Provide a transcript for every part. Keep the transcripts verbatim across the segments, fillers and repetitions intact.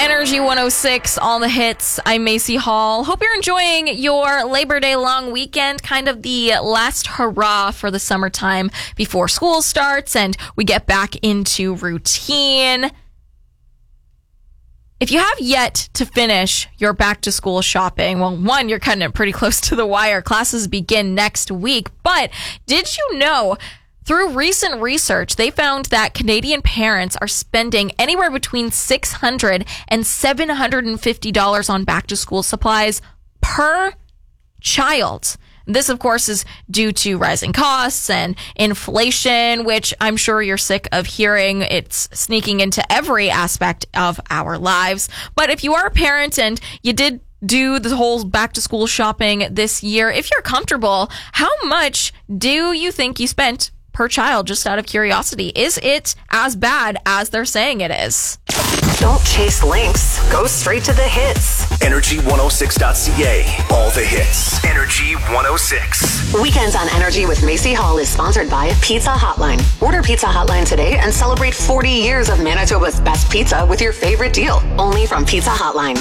Energy one oh six, all the hits. I'm Macy Hall. Hope you're enjoying your Labor Day long weekend, kind of the last hurrah for the summertime before school starts and we get back into routine. If you have yet to finish your back-to-school shopping, well, one, you're cutting it pretty close to the wire. Classes begin next week. But did you know, through recent research, they found that Canadian parents are spending anywhere between six hundred dollars and seven hundred fifty dollars on back-to-school supplies per child. This, of course, is due to rising costs and inflation, which I'm sure you're sick of hearing. It's sneaking into every aspect of our lives. But if you are a parent and you did do the whole back-to-school shopping this year, if you're comfortable, how much do you think you spent per child, just out of curiosity? Is it as bad as they're saying it is? Don't chase links. Go straight to the hits. Energy one oh six dot c a. All the hits. Energy one oh six. Weekends on Energy with Macy Hall is sponsored by Pizza Hotline. Order Pizza Hotline today and celebrate forty years of Manitoba's best pizza with your favorite deal. Only from Pizza Hotline.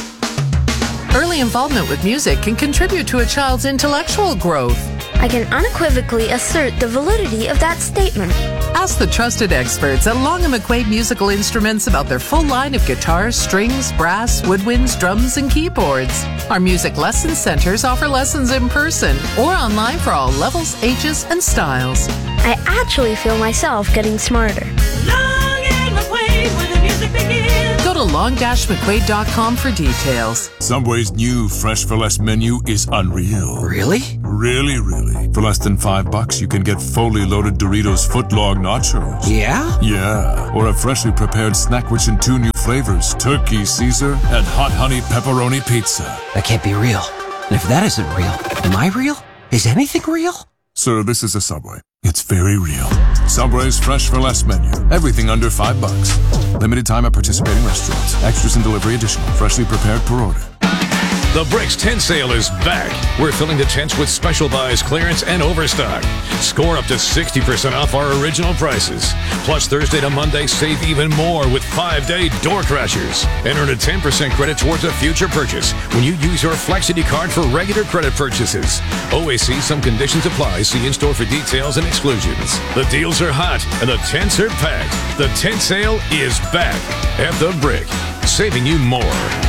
Early involvement with music can contribute to a child's intellectual growth. I can unequivocally assert the validity of that statement. Ask the trusted experts at Long and McQuaid Musical Instruments about their full line of guitars, strings, brass, woodwinds, drums, and keyboards. Our music lesson centers offer lessons in person or online for all levels, ages, and styles. I actually feel myself getting smarter. Long and McQuaid, where the music begins. Go to long dash mcquaid dot com for details. Subway's new Fresh for Less menu is unreal. Really? Really, really. For less than five bucks, you can get fully loaded Doritos footlong nachos. Yeah? Yeah. Or a freshly prepared snack rich in two new flavors, Turkey Caesar and Hot Honey Pepperoni Pizza. That can't be real. And if that isn't real, am I real? Is anything real? Sir, this is a Subway. It's very real. Subway's Fresh for Less menu. Everything under five bucks. Limited time at participating restaurants. Extras and delivery additional. Freshly prepared per order. The Bricks tent sale is back. We're filling the tents with special buys, clearance, and overstock. Score up to sixty percent off our original prices. Plus, Thursday to Monday, save even more with five-day door crashers. And earn a ten percent credit towards a future purchase when you use your Flexity card for regular credit purchases. Always see some conditions apply. See in-store for details and exclusions. The deals are hot and the tents are packed. The tent sale is back at The Brick, saving you more.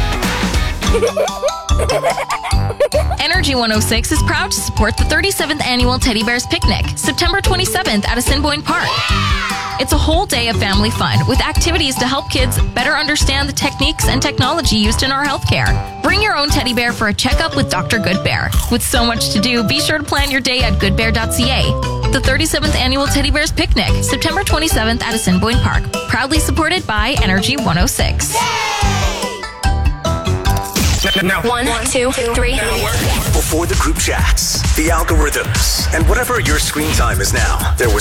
Energy one oh six is proud to support the thirty-seventh Annual Teddy Bears Picnic, September twenty-seventh at Assiniboine Park. It's a whole day of family fun with activities to help kids better understand the techniques and technology used in our healthcare. Bring your own teddy bear for a checkup with Doctor Goodbear. With so much to do, be sure to plan your day at good bear dot c a. The thirty-seventh Annual Teddy Bears Picnic, September twenty-seventh at Assiniboine Park. Proudly supported by Energy one oh six. Now, One, two, three. before the group chats, the algorithms, and whatever your screen time is now, there was